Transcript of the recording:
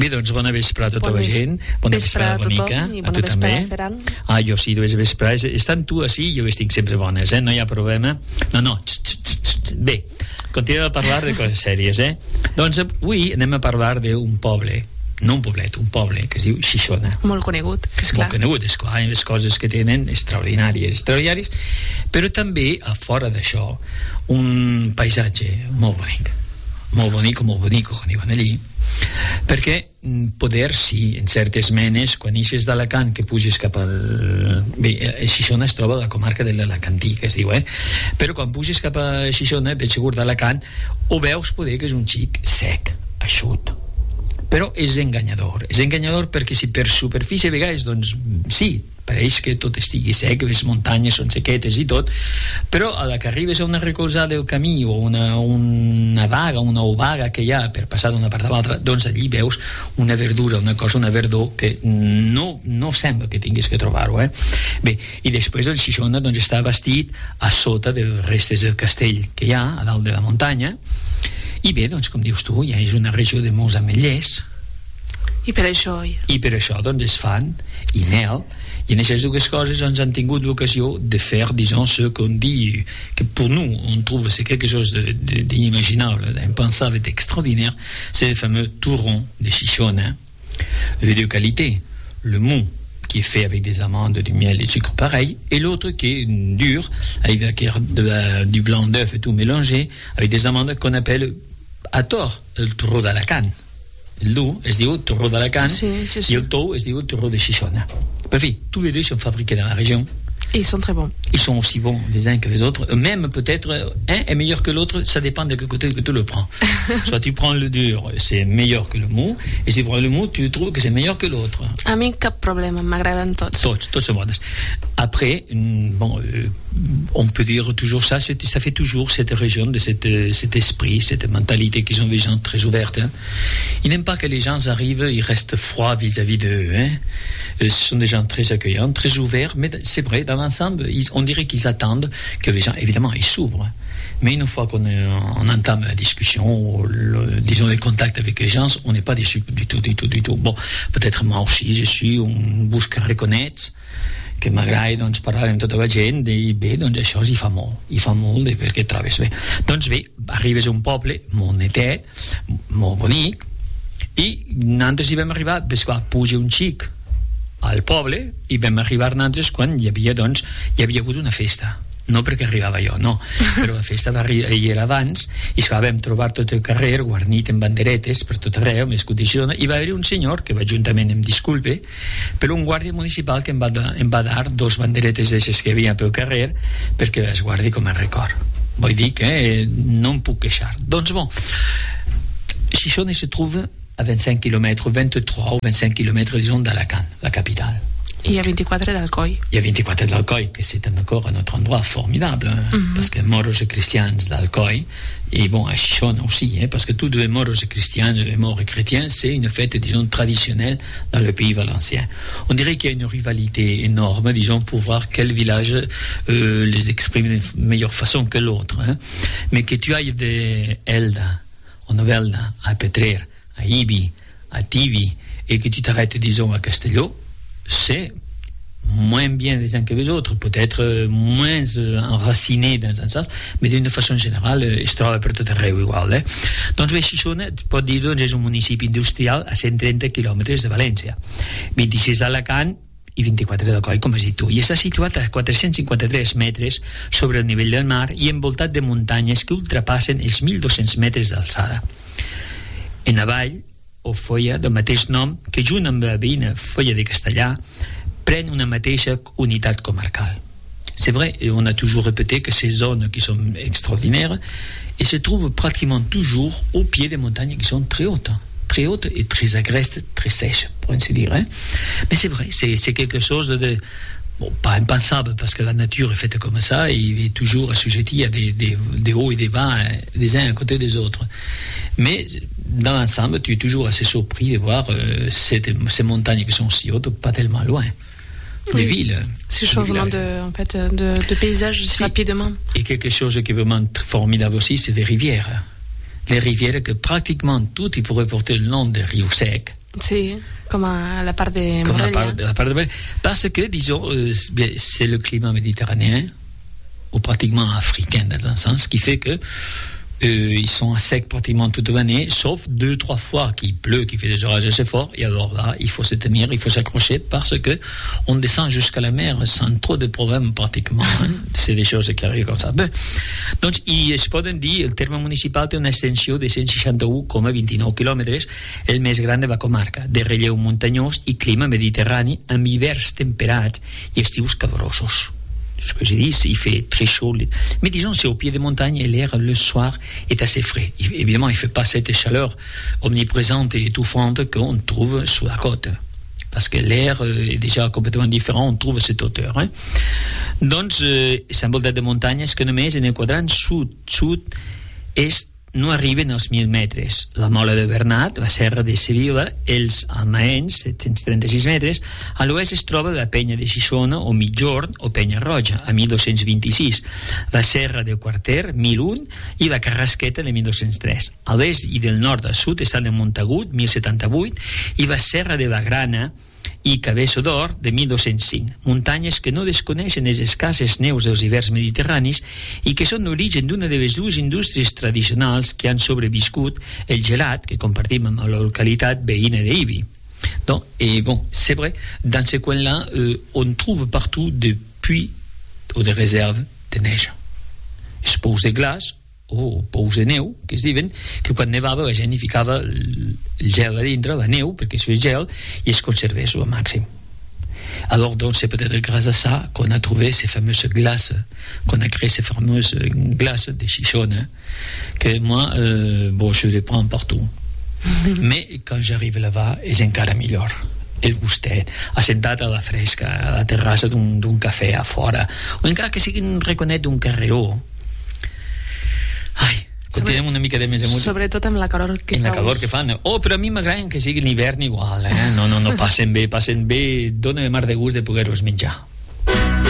Bé, doncs bona vesprada a tota la gent. Bona vesprada, Bonica. I bona vesprada, Ferran. Jo sí, dues vesprades. Estan tu així, jo estic sempre bones, no hi ha problema. No. Bé, continuem a parlar de coses sèries, Doncs avui anem a parlar d'un poble, no un poblet, un poble que es diu Xixona. Molt conegut, és clar. Molt conegut, és clar, les coses que tenen extraordinàries, però també, a fora d'això, un paisatge molt bonic, com diuen allí, perquè poder, sí, en certes menes, quan ixes d'Alacant, que puges cap al... Bé, Xixona es troba a la comarca de l'Alacantí, que es diu, però quan puges cap a Xixona, ben segur d'Alacant, ho veus poder que és un xic sec, eixut, però és enganyador perquè si per superfície a vegades, doncs sí, pareix que tot estigui sec, les muntanyes són sequetes i tot, però a la que arribes a una recolzada del camí o una vaga, una obaga que hi ha per passar d'una part a l'altra, doncs allí veus una verdura, una verdor que no sembla que tinguis que trobar-ho, Bé, i després el Xixona doncs està bastit a sota de les restes del castell que hi ha a dalt de la muntanya. I bé, doncs, com dius tu, ja és una regió de molts ametllers. I per això, doncs, es fan i mel. I en aquestes dues coses doncs, han tingut l'ocasió de fer, disons, ce qu'on dit, que pour nous, on trouve c'est quelque chose d'inimaginable, d'impensable, d'extraordinaire, c'est le fameux touron de Xixona, de qualité, le mou, qui est fait avec des amandes, du miel et du sucre pareil, et l'autre qui est dur, avec du blanc d'œuf et tout mélangé, avec des amandes qu'on appelle à tort el torró d'Alacant. El dur es diu torró d'Alacant, sí. I el tou es diu el torró de Xixona. Per fi, tous les deux sont fabriqués dans la région. Et ils sont très bons. Ils sont aussi bons les uns que les autres. Même peut-être un est meilleur que l'autre, ça dépend de quel côté que tu le prends. Soit tu prends le dur, c'est meilleur que le mou, et si tu prends le mou, tu trouves que c'est meilleur que l'autre. A mi cap problema, m'agraden tots. Tots sont bons. Après, on peut dire toujours ça fait toujours cette région de cet esprit, cette mentalité qu'ils ont des gens très ouvertes. Ils n'aiment pas que les gens arrivent, ils restent froids vis-à-vis d'eux. Ce sont des gens très accueillants, très ouverts, mais c'est vrai, dans l'ensemble, on dirait qu'ils attendent que les gens, évidemment, ils s'ouvrent. Mais une fois qu'on entame la discussion, disons les contacts avec les gens, on n'est pas déçu du tout. Bon, peut-être moi aussi, je suis un bouche que reconnaît, que m'agrada doncs, parlar amb tota la gent i bé, doncs això hi fa molt de perquè et trobes bé. Doncs bé, arribes a un poble molt netet, molt bonic, i nosaltres hi vam arribar, ves clar, puja un xic al poble i vam arribar nosaltres quan hi havia hagut una festa. No perquè arribava jo, no, però la festa hi era abans, i esclar, vam trobar tot el carrer guarnit amb banderetes per tot arreu, amb escut de Xixona, i va haver un senyor que va juntament em disculpe, però un guàrdia municipal que em va dar 2 banderetes d'aixes que hi havia pel carrer perquè les guardi com a record. Vull dir que no em puc queixar. Doncs bon, Xixona se trouve à 25 km, 23 ou 25 km, disons, d'Alacant, la capitale. Il y a 24 d'Alcoi. Il y a 24 d'Alcoi, que c'est encore un autre endroit formidable, parce que moros et chrétiens d'Alcoi, et bon, à Xixona aussi, parce que tous les moros et chrétiens, les morts et chrétiens, c'est une fête, disons, traditionnelle dans le pays valencien. On dirait qu'il y a une rivalité énorme, disons, pour voir quel village les exprime de meilleure façon que l'autre. Mais que tu ailles de Elda, a Novelda, à Petrer, à Ibi, à Tibi, et que tu t'arrêtes, disons, à Castelló, c'est moins bien les uns que les autres, peut-être moins enraciné dans un sens, mais d'une façon générale es troba per tot arreu igual. Doncs bé, Xixona, pot dir, doncs, és un municipi industrial a 130 quilòmetres de València, 26 d'Alacant i 24 d'Alcoi, com has dit tu, i està situat a 453 metres sobre el nivell del mar i envoltat de muntanyes que ultrapassen els 1.200 metres d'alçada. En avall, o Foia, del mateix nom, que junt amb la veïna Foia de Castellà prennent una mateixa unitat comarcal. C'est vrai, et on a toujours répété que ces zones qui sont extraordinaires et se trouvent pratiquement toujours au pied des montagnes qui sont très hautes et très agrestes, très sèches, pour ainsi dire. Mais c'est vrai, c'est quelque chose de... Bon, pas impensable, parce que la nature est faite comme ça, et il est toujours assujetti à des hauts et des bas, les uns à côté des autres. Mais dans l'ensemble, tu es toujours assez surpris de voir ces montagnes qui sont si hautes, pas tellement loin des villes. Ce changement de paysage rapidement. Et quelque chose qui est vraiment formidable aussi, c'est les rivières. Les rivières que pratiquement toutes, ils pourraient porter le nom de Rio Sec, Sí, comme à la part de Morella. Parce que, disons, c'est le climat méditerranéen, ou pratiquement africain dans un sens, qui fait que ils sont à sec pratiquement toute l'année, sauf 2-3 fois qu'il pleut, qu'il fait des orages assez forts, et alors là, il faut se tenir, il faut s'accrocher, parce que on descend jusqu'à la mer sans trop de problèmes pratiquement, c'est des choses qui arrivent comme ça. Bé, doncs, i es poden dir, el terme municipal té una extensió de 161,29 quilòmetres, el més gran de la comarca, de relleu muntanyós i clima mediterrani, amb hiverns temperats i estius calorosos. Ce que j'ai dit, il fait très chaud. Mais disons, c'est au pied des montagnes et l'air le soir est assez frais. Évidemment, il ne fait pas cette chaleur omniprésente et étouffante qu'on trouve sur la côte. Parce que l'air est déjà complètement différent, on trouve cette hauteur. Donc, c'est envoltat de muntanyes que només en el quadrant sud-est no arriben als 1.000 metres. La Mola de Bernat, la Serra de Sevilla, els Almaens, 736 metres. A l'oest es troba la Penya de Xixona o Mitjorn o Penya Roja, a 1.226. La Serra de Quarter, 1.001, i la Carrasqueta de 1.203. A l'est i del nord a sud estan el Montagut, 1.078, i la Serra de la Grana i Cabeço d'Or de 1.205, muntanyes que no desconeixen les escasses neus dels hiverns mediterranis i que són d'origen d'una de les dues indústries tradicionals que han sobreviscut, el gelat, que compartim amb la localitat veïna d'Ibi. Donc, et bon, c'est vrai, dans ce coin-là, on trouve partout des puits ou des réserves de neige. Es pous de glaç o pous de neu, que es diuen, que quan nevava la gent hi ficava el gel a dintre, la neu, perquè es fes gel, i es conservés au maximum. Alors, donc, c'est peut-être grâce à ça qu'on a trouvé ces fameuses glaces, qu'on a créé ces fameuses glaces de Xixona, que moi, bon, je les prends partout. Mais quand j'arrive là-bas, és encara millor. El gustet, assentat a la fresca, a la terrassa d'un cafè a fora, o encara que sigui un raconet d'un carreró. Ai, continuem una mica de més amunt. Sobretot amb la calor que fa. La calor que fan. Oh, però a mi m'agraden que sigui l'hivern igual, No, passen bé, dóna mar de gust de poder-los menjar.